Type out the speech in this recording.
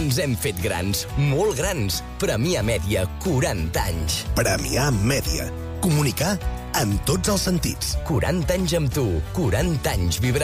Ens hem fet grans, molt grans. Premià Mèdia, 40 anys. Premià Mèdia. Comunicar en tots els sentits. 40 anys amb tu, 40 anys vibrant.